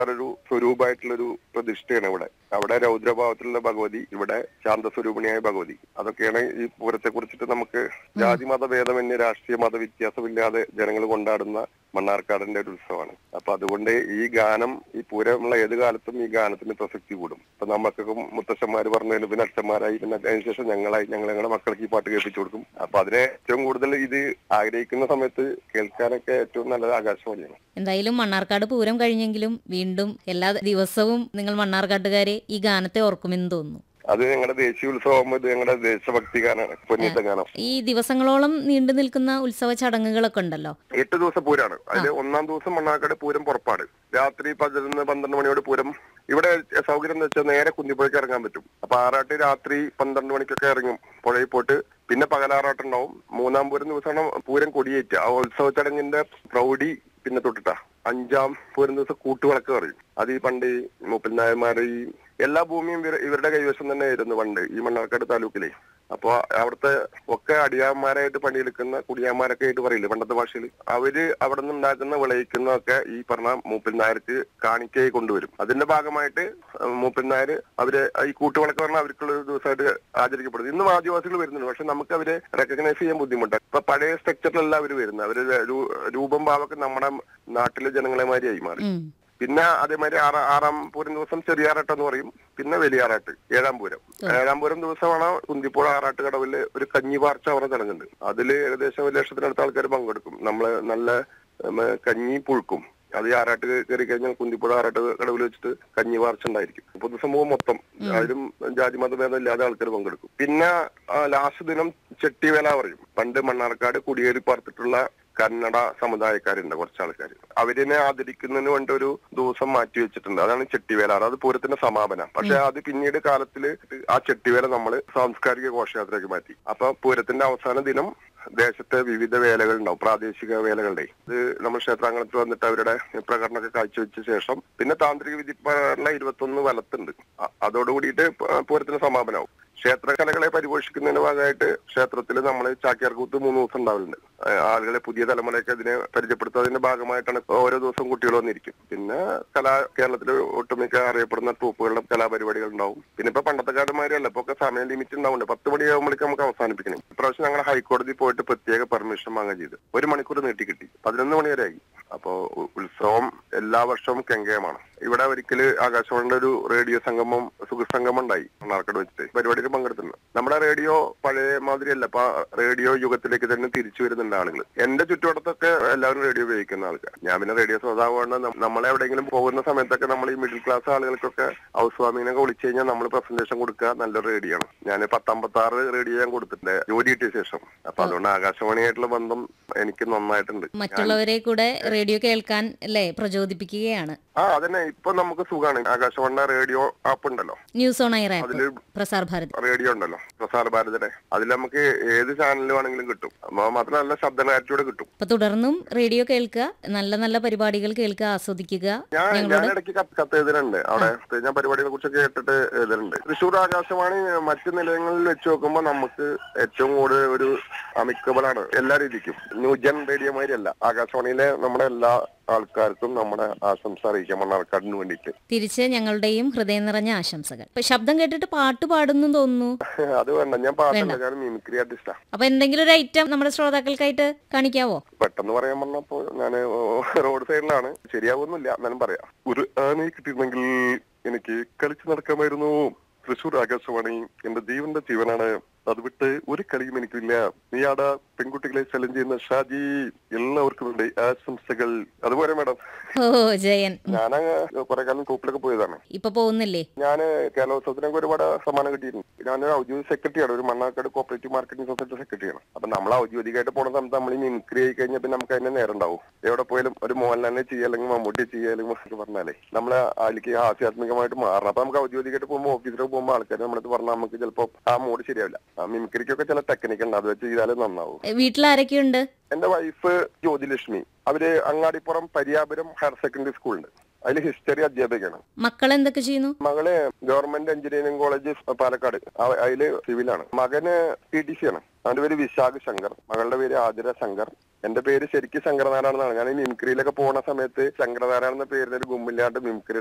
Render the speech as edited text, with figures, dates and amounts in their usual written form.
ഒരു സ്വരൂപമായിട്ടുള്ളൊരു പ്രതിഷ്ഠയാണ് ഇവിടെ. അവിടെ രൗദ്രഭാവത്തിലുള്ള ഭഗവതി, ഇവിടെ ശാന്തസ്വരൂപിണിയായ ഭഗവതി. അതൊക്കെയാണ് ഈ പൂരത്തെ കുറിച്ചിട്ട് നമുക്ക് ജാതി മതഭേദമന്യേ രാഷ്ട്രീയ മത വ്യത്യാസമില്ലാതെ ജനങ്ങൾ കൊണ്ടാടുന്ന മണ്ണാർക്കാടിന്റെ ഒരു ഉത്സവമാണ്. അപ്പൊ അതുകൊണ്ട് ഈ ഗാനം, ഈ പൂരമുള്ള ഏത് കാലത്തും ഈ ഗാനത്തിന് പ്രസക്തി കൂടും. ഇപ്പൊ നമുക്കൊക്കെ മുത്തശ്ശന്മാര് പറഞ്ഞതിന് പിന്നെ അച്ഛന്മാരായി, പിന്നെ അതിനുശേഷം ഞങ്ങളുടെ മക്കൾക്ക് ഈ പാട്ട് കേൾപ്പിച്ചു കൊടുക്കും. അപ്പൊ അതിനെ ഏറ്റവും കൂടുതൽ ഇത് ആഗ്രഹിക്കുന്ന സമയത്ത് കേൾക്കാനൊക്കെ ഏറ്റവും നല്ലത് ആകാശവാണിയാണ്. എന്തായാലും മണ്ണാർക്കാട് പൂരം കഴിഞ്ഞെങ്കിലും വീണ്ടും എല്ലാ ദിവസവും നിങ്ങൾ മണ്ണാർക്കാട്ടുകാരെ ഈ ഗാനത്തെ ഓർക്കുമെന്ന് തോന്നുന്നു. അത് ഞങ്ങളുടെ ദേശീയ ഉത്സവമാകുമ്പോൾ ഇത് ഞങ്ങളുടെ ദേശഭക്തി ഗാനാണ്, പൊന്നിത്ത ഗാനം. ഈ ദിവസങ്ങളോളം നീണ്ടു നിൽക്കുന്ന ഉത്സവ ചടങ്ങുകളൊക്കെ ഉണ്ടല്ലോ. 8 ദിവസം പൂരാണ്. അതിൽ 1-ാം ദിവസം മണ്ണാർക്കാട് പൂരം പുറപ്പാട്. രാത്രി 11-12 മണിയോട് പൂരം. ഇവിടെ സൗകര്യം എന്ന് വെച്ചാൽ നേരെ കുന്തിപ്പുഴയ്ക്ക് ഇറങ്ങാൻ പറ്റും. അപ്പൊ ആറാട്ട് രാത്രി 12 മണിക്കൊക്കെ ഇറങ്ങും പുഴയിൽ പോയിട്ട്. പിന്നെ പകലാറാട്ടുണ്ടാവും. 3-ാം പൂരം ദിവസമാണ് പൂരം കൊടിയേറ്റ്. ആ ഉത്സവ ചടങ്ങിന്റെ പ്രൗഢി പിന്നെ തൊട്ടിട്ടാ. 5-ാം പൂരം ദിവസം കൂട്ടുവിളക്ക് പറയും. അത് ഈ പണ്ട് മൂപ്പൻ നായന്മാര് ഈ എല്ലാ ഭൂമിയും ഇവരുടെ കൈവശം തന്നെ ആയിരുന്നു പണ്ട് ഈ മണ്ണാർക്കാട് താലൂക്കിലെ. അപ്പൊ അവിടുത്തെ ഒക്കെ അടിയാന്മാരായിട്ട് പണിയെടുക്കുന്ന കുടിയാന്മാരൊക്കെ ആയിട്ട് പറയില്ലേ പണ്ടത്തെ ഭാഷയിൽ, അവര് അവിടെ നിന്ന് ഉണ്ടാക്കുന്ന വിളയിക്കുന്നതൊക്കെ ഈ പറഞ്ഞ മൂപ്പൻ നായർക്ക് കാണിക്കയായി കൊണ്ടുവരും. അതിന്റെ ഭാഗമായിട്ട് മൂപ്പൻ നായർ അവര് ഈ കൂട്ടുവിളക്ക് പറഞ്ഞാൽ അവർക്കുള്ള ഒരു ദിവസമായിട്ട് ആചരിക്കപ്പെടുന്നത്. ഇന്നും ആദിവാസികൾ വരുന്നുണ്ട്, പക്ഷെ നമുക്ക് അവരെ റെക്കഗ്നൈസ് ചെയ്യാൻ ബുദ്ധിമുട്ടാണ്. ഇപ്പൊ പഴയ സ്ട്രക്ചറിലല്ല അവര് വരുന്നത്. അവര് രൂപം ഭാവമൊക്കെ നമ്മുടെ നാട്ടിലെ ജനങ്ങളെ മാതിരിയായി മാറി. പിന്നെ അതേമാതിരി 6-ാം പൂരം ദിവസം ചെറിയാറാട്ട് എന്ന് പറയും. പിന്നെ വലിയാറാട്ട് 7-ാം പൂരം. 7-ാം പൂരം ദിവസമാണ് കുന്തിപ്പുഴ ആറാട്ട് കടവില് ഒരു കഞ്ഞിവാർച്ച പറഞ്ഞ ചടങ്ങുണ്ട്. അതില് ഏകദേശം 1 ലക്ഷത്തിനടുത്ത് ആൾക്കാർ പങ്കെടുക്കും. നമ്മള് നല്ല കഞ്ഞി പുഴുക്കും. അത് ഈ ആറാട്ട് കയറി കഴിഞ്ഞാൽ കുന്തിപ്പുഴ ആറാട്ട് കടവിൽ വെച്ചിട്ട് കഞ്ഞിവാർച്ച ഉണ്ടായിരിക്കും. പൊതുസമൂഹം മൊത്തം, അതിലും ജാതി മതഭേദം ഇല്ലാതെ ആൾക്കാർ പങ്കെടുക്കും. പിന്നെ ലാസ്റ്റ് ദിനം ചെട്ടിവേല പറയും. പണ്ട് മണ്ണാർക്കാട് കുടിയേറി പാർത്തിട്ടുള്ള കന്നഡ സമുദായക്കാരുണ്ട് കുറച്ച് ആൾക്കാർ. അവരിനെ ആദരിക്കുന്നതിന് വേണ്ടി ഒരു ദിവസം മാറ്റി വെച്ചിട്ടുണ്ട്. അതാണ് ചെട്ടിവേല. അത് പൂരത്തിന്റെ സമാപനം. പക്ഷെ അത് പിന്നീട് കാലത്തില് ആ ചെട്ടിവേല നമ്മൾ സാംസ്കാരിക ഘോഷയാത്രയ്ക്ക് മാറ്റി. അപ്പൊ പൂരത്തിന്റെ അവസാന ദിനം ദേശത്തെ വിവിധ വേലകൾ ഉണ്ടാവും, പ്രാദേശിക വേലകളുടെ. ഇത് നമ്മൾ ക്ഷേത്രാങ്കണത്തിൽ വന്നിട്ട് അവരുടെ പ്രകടനമൊക്കെ കാഴ്ചവെച്ച ശേഷം പിന്നെ താന്ത്രിക വിധിപ്പുള്ള 21 വലത്തുണ്ട്. അതോടുകൂടിയിട്ട് പൂരത്തിന് സമാപനമാവും. ക്ഷേത്രകലകളെ പരിപോഷിക്കുന്നതിന്റെ ഭാഗമായിട്ട് ക്ഷേത്രത്തിൽ നമ്മൾ ചാക്യാർകൂത്ത് 3 ദിവസം ഉണ്ടാവലുണ്ട്. ആളുകളെ പുതിയ തലമുറയൊക്കെ ഇതിനെ പരിചയപ്പെടുത്തുന്നതിന്റെ ഭാഗമായിട്ടാണ് ഓരോ ദിവസവും കുട്ടികൾ വന്നിരിക്കും. പിന്നെ കേരളത്തിൽ ഒട്ടുമിക്ക അറിയപ്പെടുന്ന ട്രൂപ്പുകളുടെ കലാപരിപാടികൾ ഉണ്ടാവും. പിന്നെ ഇപ്പൊ പണ്ടത്തെ കാലന്മാരല്ല, ഇപ്പൊ ഒക്കെ സമയം ലിമിറ്റ് ഉണ്ടാവുന്നുണ്ട്. 10 മണിയാകുമ്പോഴേക്കും നമുക്ക് അവസാനിപ്പിക്കണം. ഇപ്രാവശ്യം ഞങ്ങൾ ഹൈക്കോടതി പോയിട്ട് പ്രത്യേക പെർമിഷൻ വാങ്ങുക ചെയ്ത് 1 മണിക്കൂർ നീട്ടി കിട്ടി. 11 മണി വരെ ആയി. അപ്പോ ഉത്സവം എല്ലാ വർഷവും കെങ്കേയമാണ്. ഇവിടെ ഒരിക്കല് ആകാശവാണിയുടെ ഒരു റേഡിയോ സംഗമം, സുഖസംഗമം ഉണ്ടായി മണ്ണാർക്കാട് വെച്ചിട്ട്. പരിപാടിയിൽ പങ്കെടുത്തിട്ടുണ്ട്. നമ്മുടെ റേഡിയോ പഴയ മാതിരിയല്ല, ഇപ്പൊ റേഡിയോ യുഗത്തിലേക്ക് തന്നെ തിരിച്ചു വരുന്നുണ്ട് ആളുകൾ. എന്റെ ചുറ്റുവട്ടത്തൊക്കെ എല്ലാവരും റേഡിയോ ഉപയോഗിക്കുന്ന ആൾക്കാർ. ഞാൻ പിന്നെ റേഡിയോ ശ്രോതാവാണ്. നമ്മളെ എവിടെയെങ്കിലും പോകുന്ന സമയത്തൊക്കെ നമ്മൾ ഈ മിഡിൽ ക്ലാസ് ആളുകൾക്കൊക്കെ ഹൗസ് വാമിങ്ങിനൊക്കെ വിളിച്ചു കഴിഞ്ഞാൽ നമ്മൾ പ്രസന്റേഷൻ കൊടുക്കുക നല്ലൊരു റേഡിയോ ആണ്. ഞാൻ 1056 റേഡിയോ ഞാൻ കൊടുത്തിട്ടുണ്ട് ജോലി കിട്ടിയ ശേഷം. അപ്പൊ അതുകൊണ്ട് ആകാശവാണിയായിട്ടുള്ള ബന്ധം എനിക്ക് നന്നായിട്ടുണ്ട്. മറ്റുള്ളവരെ കൂടെ റേഡിയോ കേൾക്കാൻ അല്ലേ പ്രചോദിപ്പിക്കുകയാണ്. അതന്നെ. ഇപ്പൊ നമുക്ക് സുഖമാണ്. ആകാശവാണിയുടെ റേഡിയോ ആപ്പ് ഉണ്ടല്ലോ, news on air app, Prasar Bharati radio ഉണ്ടല്ലോ, പ്രസാർ ഭാരതിയുടെ. അതിൽ നമുക്ക് ഏത് ചാനൽ വേണമെങ്കിലും കിട്ടും. മാത്രം നല്ല ശബ്ദനാറ്റിലൂടെ കിട്ടും. അപ്പൊ തുടർന്നും റേഡിയോ കേൾക്കുക, നല്ല നല്ല പരിപാടികൾ കേൾക്കുക, ആസ്വദിക്കുക. ഞാൻ ഇടയ്ക്ക് കത്ത് എഴുതലുണ്ട്. അവിടെ ഞാൻ പരിപാടികളെ കുറിച്ച് കേട്ടിട്ട് എഴുതലുണ്ട്. തൃശ്ശൂർ ആകാശവാണി മറ്റു നിലയങ്ങളിൽ വെച്ച് നോക്കുമ്പോൾ നമുക്ക് ഏറ്റവും കൂടുതൽ ഒരു അമിക്കബിൾ ആണ് എല്ലാ രീതിക്കും. New gen radio മാതിരിയല്ല. ആകാശവാണിയിലെ നമ്മുടെ എല്ലാ ആൾക്കാർക്കും നമ്മുടെ ആശംസ അറിയിക്കാം മണ്ണാർക്കാടിന് വേണ്ടിയിട്ട്. തിരിച്ച് ഞങ്ങളുടെയും ഹൃദയം നിറഞ്ഞ ആശംസകൾ. ശബ്ദം കേട്ടിട്ട് പാട്ട് പാടുന്നു തോന്നുന്നു. അത് വേണ്ട, ഞാൻ പാട്ടില്ല, ഞാൻ മിമിക്രി ആർട്ടിസ്റ്റാ. അപ്പൊ എന്തെങ്കിലും ഒരു ഐറ്റം നമ്മുടെ ശ്രോതാക്കൾക്കായിട്ട് കാണിക്കാവോ? പെട്ടെന്ന് പറയാൻ പറഞ്ഞപ്പോ ഞാൻ റോഡ് സൈഡിലാണ്, ശരിയാവുന്നില്ല, എന്നാലും പറയാം. ഒരു ആനയെ കിട്ടിയിരുന്നെങ്കിൽ എനിക്ക് കളിച്ചു നടക്കാമായിരുന്നു. തൃശ്ശൂർ ആകാശവാണി എന്റെ ജീവന്റെ ജീവനാണ്. അത് വിട്ട് ഒരു കളിയും എനിക്കില്ല. നീയാടാ പെൺകുട്ടികളെ ചലഞ്ച് ചെയ്യുന്ന ഷാജി, എല്ലാവർക്കും വേണ്ടി ആശംസകൾ. അതുപോലെ മാഡം, ജയൻ, ഞാൻ കുറെ കാലം ട്രൂപ്പിലൊക്കെ പോയതാണ്. ഇപ്പൊ പോകുന്നില്ലേ? ഞാൻ കേരളോത്സവത്തിനൊക്കെ ഒരുപാട് സമ്മാനം കിട്ടിയിരുന്നു. ഞാനൊരു ഔദ്യോഗിക സെക്രട്ടറിയാണ്, ഒരു മണ്ണാർക്കാട് കോപ്പറേറ്റീവ് മാർക്കറ്റിംഗ് സൊസൈറ്റി സെക്രട്ടറിയാണ്. അപ്പൊ നമ്മൾ ഔദ്യോഗികമായിട്ട് പോണ സമയത്ത് നമ്മൾ ഈ മിമിക്രി ആയി കഴിഞ്ഞാൽ പിന്നെ നമുക്ക് അതിന്റെ നേരം ഉണ്ടാവും. എവിടെ പോയാലും ഒരു മോഹൻലാലിനെ ചെയ്യുക, അല്ലെങ്കിൽ മമ്മൂട്ടി ചെയ്യുക, അല്ലെങ്കിൽ പറഞ്ഞാലേ നമ്മൾ അതിലേക്ക് ആധ്യാത്മികമായിട്ട് മാറണം. അപ്പൊ നമുക്ക് ഔദ്യോഗികമായിട്ട് പോകുമ്പോൾ ഓഫീസിലേക്ക് പോകുമ്പോൾ ആൾക്കാർ നമ്മളത് പറഞ്ഞാൽ നമുക്ക് ചിലപ്പോൾ ആ മൂഡ് ശരിയാവില്ല. മിമിക്രിക്കൊക്കെ ചില ടെക്നിക്ക് ഉണ്ട്, അത് വെച്ച് ചെയ്താലേ നന്നാവും. വീട്ടിലാരൊക്കെയുണ്ട്? എന്റെ വൈഫ് ജ്യോതിലക്ഷ്മി. അവര് അങ്ങാടിപ്പുറം പരിയാപുരം ഹയർ സെക്കൻഡറി സ്കൂളുണ്ട്, അതിൽ ഹിസ്റ്ററി അധ്യാപികയാണ്. മക്കൾ എന്തൊക്കെ ചെയ്യുന്നു? മകള് ഗവൺമെന്റ് എഞ്ചിനീയറിംഗ് കോളേജ് പാലക്കാട്, അതില് സിവിലാണ്. മകന് PTC ആണ്. അവന്റെ പേര് വിശാഖ് ശങ്കർ, മകളുടെ പേര് ആതിര ശങ്കർ. എന്റെ പേര് ശരിക്കും ശങ്കരനാരായണെന്നാണ്. ഞാൻ ഈ മിമിക്രിയിലൊക്കെ പോണ സമയത്ത് ശങ്കരനാരായണ എന്ന പേരിൽ ഒരു ഗുമ്മില്ലാണ്ട് മിമിക്രി